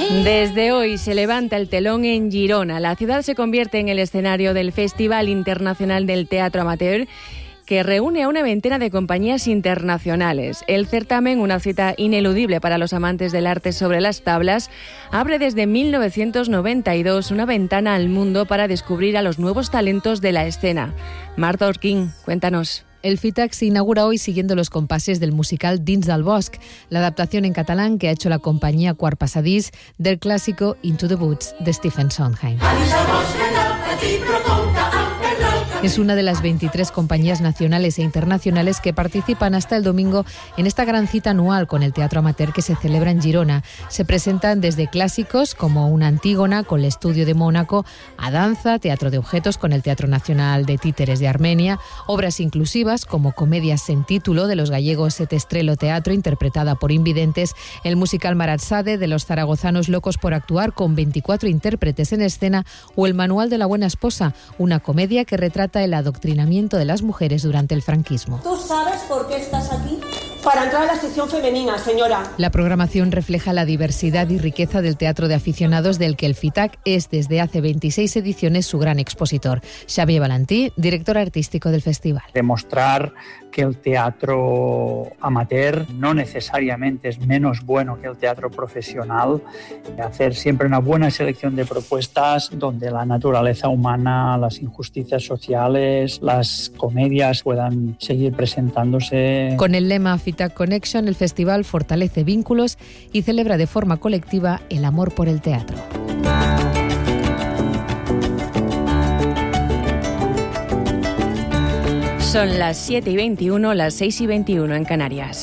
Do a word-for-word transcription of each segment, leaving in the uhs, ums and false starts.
Desde hoy se levanta el telón en Girona. La ciudad se convierte en el escenario del Festival Internacional del Teatro Amateur, que reúne a una veintena de compañías internacionales. El certamen, una cita ineludible para los amantes del arte sobre las tablas, abre desde mil novecientos noventa y dos una ventana al mundo para descubrir a los nuevos talentos de la escena. Marta Orquín, cuéntanos. El FITAC se inaugura hoy siguiendo los compases del musical Dins del Bosc, la adaptación en catalán que ha hecho la compañía Quart Passadís del clásico Into the Woods de Stephen Sondheim. Es una de las veintitrés compañías nacionales e internacionales que participan hasta el domingo en esta gran cita anual con el teatro amateur que se celebra en Girona. Se presentan desde clásicos como una Antígona con el Estudio de Mónaco, a danza, teatro de objetos con el Teatro Nacional de Títeres de Armenia, obras inclusivas como comedias en título de los gallegos Et Estrelo Teatro interpretada por invidentes, el musical Maratsade de los zaragozanos Locos por Actuar con veinticuatro intérpretes en escena o el Manual de la Buena Esposa, una comedia que retrata el adoctrinamiento de las mujeres durante el franquismo. ¿Tú sabes por qué estás aquí? Para entrar a la sección femenina, señora. La programación refleja la diversidad y riqueza del teatro de aficionados del que el FITAC es desde hace veintiséis ediciones su gran expositor. Xavier Valentí, director artístico del festival. Demostrar que el teatro amateur no necesariamente es menos bueno que el teatro profesional, hacer siempre una buena selección de propuestas donde la naturaleza humana, las injusticias sociales, las comedias puedan seguir presentándose. Con el lema FITAC Connection, el festival fortalece vínculos y celebra de forma colectiva el amor por el teatro. Son las siete y veintiuno, las seis y veintiuno en Canarias.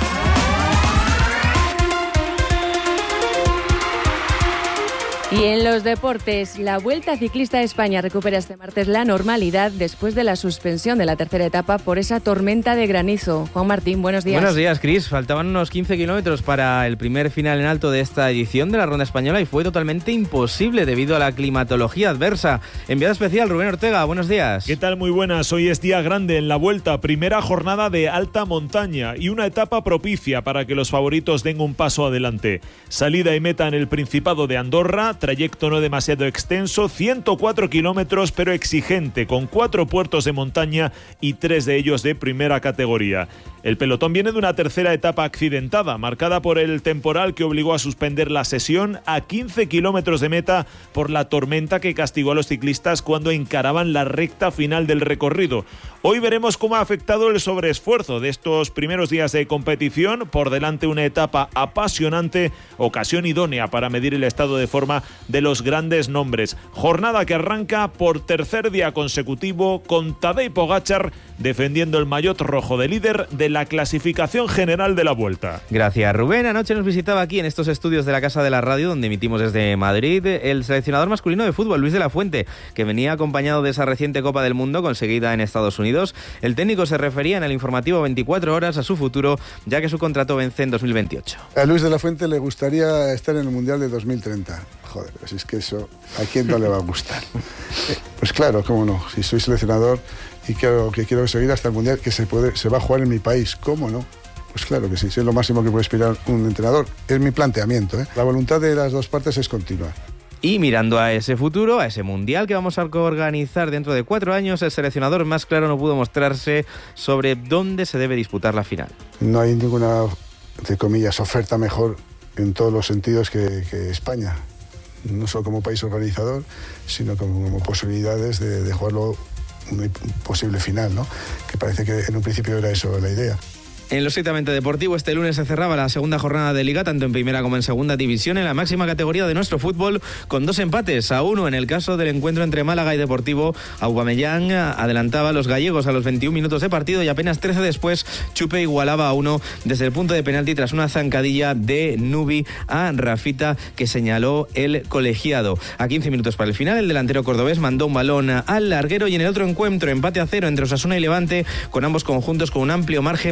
Y en los deportes, la Vuelta Ciclista a España recupera este martes la normalidad después de la suspensión de la tercera etapa por esa tormenta de granizo. Juan Martín, buenos días. Buenos días, Cris. Faltaban unos quince kilómetros para el primer final en alto de esta edición de la Ronda Española y fue totalmente imposible debido a la climatología adversa. Enviado especial, Rubén Ortega, buenos días. ¿Qué tal? Muy buenas. Hoy es día grande en la Vuelta, primera jornada de alta montaña y una etapa propicia para que los favoritos den un paso adelante. Salida y meta en el Principado de Andorra, trayecto no demasiado extenso, ciento cuatro kilómetros pero exigente, con cuatro puertos de montaña y tres de ellos de primera categoría. El pelotón viene de una tercera etapa accidentada, marcada por el temporal que obligó a suspender la sesión a quince kilómetros de meta por la tormenta que castigó a los ciclistas cuando encaraban la recta final del recorrido. Hoy veremos cómo ha afectado el sobreesfuerzo de estos primeros días de competición. Por delante una etapa apasionante, ocasión idónea para medir el estado de forma de los grandes nombres. Jornada que arranca por tercer día consecutivo con Tadej Pogačar defendiendo el maillot rojo de líder de la clasificación general de la Vuelta. Gracias, Rubén. Anoche nos visitaba aquí en estos estudios de la Casa de la Radio, donde emitimos desde Madrid, el seleccionador masculino de fútbol, Luis de la Fuente, que venía acompañado de esa reciente Copa del Mundo conseguida en Estados Unidos. El técnico se refería en el informativo veinticuatro horas a su futuro, ya que su contrato vence en dos mil veintiocho. A Luis de la Fuente le gustaría estar en el Mundial de dos mil treinta. Joder, pues es que eso, ¿a quién no le va a gustar? Eh, pues claro, cómo no, si soy seleccionador y quiero, que quiero seguir hasta el Mundial, que se, puede, se va a jugar en mi país, ¿cómo no? Pues claro que sí, es lo máximo que puede aspirar un entrenador. Es mi planteamiento, ¿eh? La voluntad de las dos partes es continua. Y mirando a ese futuro, a ese mundial que vamos a organizar dentro de cuatro años, el seleccionador más claro no pudo mostrarse sobre dónde se debe disputar la final. No hay ninguna, entre comillas, oferta mejor en todos los sentidos que, que España. No solo como país organizador, sino como, como posibilidades de, de jugarlo un posible final, ¿no? Que parece que en un principio era eso la idea. En lo estrictamente deportivo, este lunes se cerraba la segunda jornada de Liga, tanto en primera como en segunda división, en la máxima categoría de nuestro fútbol, con dos empates a uno en el caso del encuentro entre Málaga y Deportivo. Aubameyang adelantaba a los gallegos a los veintiún minutos de partido y apenas trece después Chupe igualaba a uno desde el punto de penalti tras una zancadilla de Nubi a Rafita que señaló el colegiado. A quince minutos para el final, el delantero cordobés mandó un balón al larguero y en el otro encuentro, empate a cero entre Osasuna y Levante, con ambos conjuntos con un amplio margen de mejora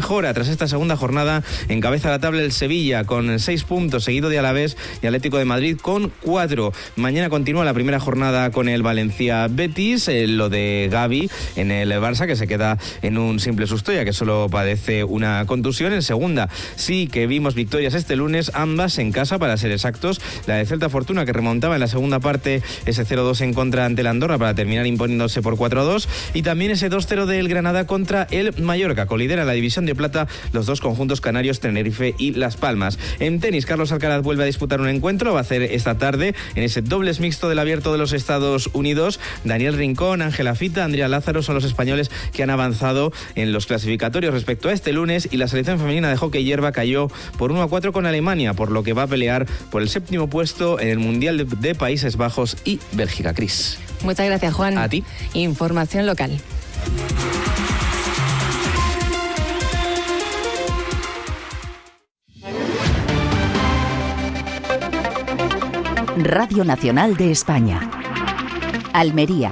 mejora. Tras esta segunda jornada encabeza la tabla el Sevilla con seis puntos, seguido de Alavés y Atlético de Madrid con cuatro. Mañana continúa la primera jornada con el Valencia Betis, eh, lo de Gavi en el Barça, que se queda en un simple susto ya que solo padece una contusión. En segunda sí que vimos victorias este lunes, ambas en casa para ser exactos. La de Celta Fortuna, que remontaba en la segunda parte ese cero dos en contra ante el Andorra para terminar imponiéndose por cuatro a dos, y también ese dos cero del Granada contra el Mallorca. Colidera la división de plata los dos conjuntos canarios, Tenerife y Las Palmas. En tenis, Carlos Alcaraz vuelve a disputar un encuentro, lo va a hacer esta tarde en ese dobles mixto del Abierto de los Estados Unidos. Daniel Rincón, Ángela Fita, Andrea Lázaro son los españoles que han avanzado en los clasificatorios respecto a este lunes, y la selección femenina de hockey hierba cayó por uno a cuatro con Alemania, por lo que va a pelear por el séptimo puesto en el Mundial de, de Países Bajos y Bélgica. Cris. Muchas gracias, Juan. A ti. Información local. Radio Nacional de España. Almería.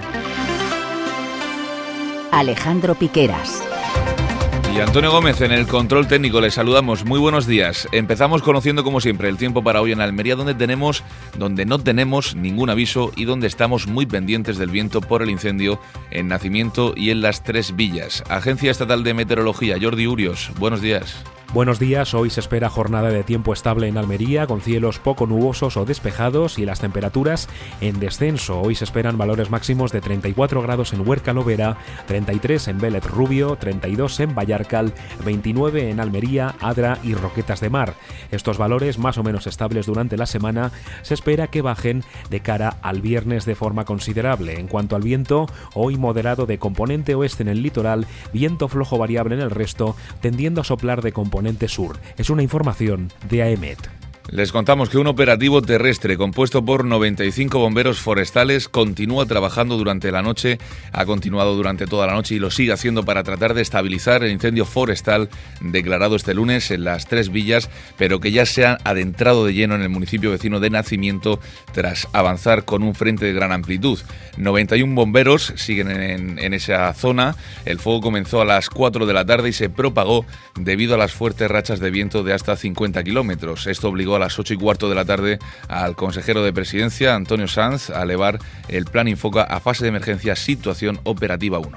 Alejandro Piqueras. Y Antonio Gómez en el control técnico. Les saludamos. Muy buenos días. Empezamos conociendo como siempre el tiempo para hoy en Almería, donde tenemos, donde no tenemos ningún aviso y donde estamos muy pendientes del viento por el incendio en Nacimiento y en las Tres Villas. Agencia Estatal de Meteorología, Jordi Urios. Buenos días. Buenos días, hoy se espera jornada de tiempo estable en Almería, con cielos poco nubosos o despejados y las temperaturas en descenso. Hoy se esperan valores máximos de treinta y cuatro grados en Huerca Lovera, treinta y tres en Vélez Rubio, treinta y dos en Vallarcal, veintinueve en Almería, Adra y Roquetas de Mar. Estos valores, más o menos estables durante la semana, se espera que bajen de cara al viernes de forma considerable. En cuanto al viento, hoy moderado de componente oeste en el litoral, viento flojo variable en el resto, tendiendo a soplar de componente sur. Es una información de AEMET. Les contamos que un operativo terrestre compuesto por noventa y cinco bomberos forestales continúa trabajando durante la noche, ha continuado durante toda la noche y lo sigue haciendo para tratar de estabilizar el incendio forestal declarado este lunes en las Tres Villas, pero que ya se ha adentrado de lleno en el municipio vecino de Nacimiento tras avanzar con un frente de gran amplitud. noventa y uno bomberos siguen en, en esa zona. El fuego comenzó a las cuatro de la tarde y se propagó debido a las fuertes rachas de viento de hasta cincuenta kilómetros. Esto obligó a las ocho y cuarto de la tarde al consejero de Presidencia, Antonio Sanz, a elevar el plan Infoca a fase de emergencia situación operativa uno.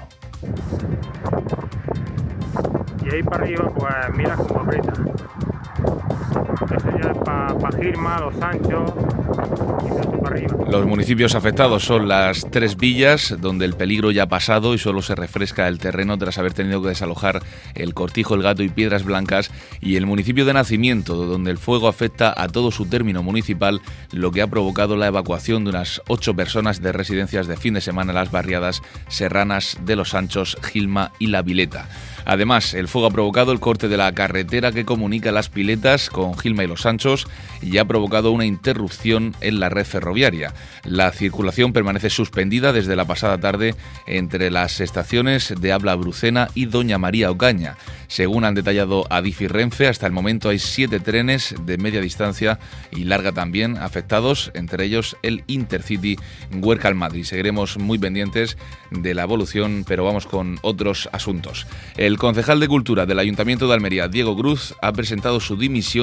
Y ahí para arriba, pues mira cómo aprieta. Eso ya es para pa Girma, Los Sanchos y todo para arriba. Los municipios afectados son las Tres Villas, donde el peligro ya ha pasado y solo se refresca el terreno tras haber tenido que desalojar el Cortijo, el Gato y Piedras Blancas, y el municipio de Nacimiento, donde el fuego afecta a todo su término municipal, lo que ha provocado la evacuación de unas ocho personas de residencias de fin de semana en las barriadas serranas de Los Sanchos, Gilma y La Vileta. Además, el fuego ha provocado el corte de la carretera que comunica Las Piletas con Gilma y Los Sanchos y ha provocado una interrupción en la red ferroviaria. La circulación permanece suspendida desde la pasada tarde entre las estaciones de Abla Brucena y Doña María Ocaña. Según han detallado Adif y Renfe, hasta el momento hay siete trenes de media distancia y larga también afectados, entre ellos el Intercity Huerca-Madrid. Seguiremos muy pendientes de la evolución, pero vamos con otros asuntos. El concejal de Cultura del Ayuntamiento de Almería, Diego Cruz, ha presentado su dimisión